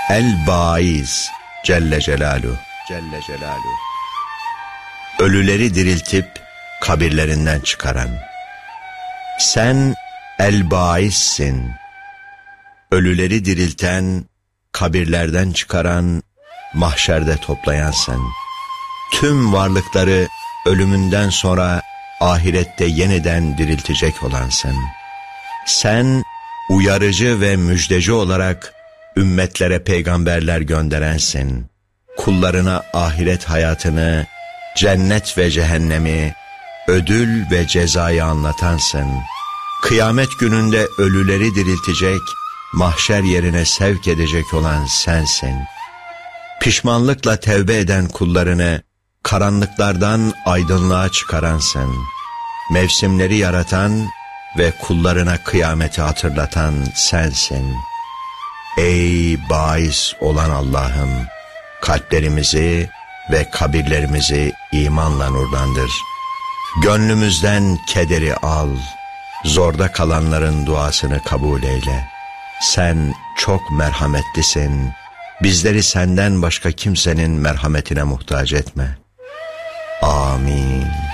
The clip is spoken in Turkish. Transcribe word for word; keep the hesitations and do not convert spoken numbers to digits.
El-Baiz Celle Celaluhu. Celle Celaluhu. Ölüleri diriltip kabirlerinden çıkaran. Sen El-Baiz'sin. Ölüleri dirilten, kabirlerden çıkaran, mahşerde toplayan sen. Tüm varlıkları ölümünden sonra ahirette yeniden diriltecek olan sen. Sen uyarıcı ve müjdeci olarak ümmetlere peygamberler gönderensin. Kullarına ahiret hayatını, cennet ve cehennemi, ödül ve cezayı anlatansın. Kıyamet gününde ölüleri diriltecek, mahşer yerine sevk edecek olan sensin. Pişmanlıkla tevbe eden kullarını karanlıklardan aydınlığa çıkaransın. Mevsimleri yaratan ve kullarına kıyameti hatırlatan sensin. Ey bais olan Allah'ım, kalplerimizi ve kabirlerimizi imanla nurlandır. Gönlümüzden kederi al, zorda kalanların duasını kabul eyle. Sen çok merhametlisin, bizleri senden başka kimsenin merhametine muhtaç etme. Amin.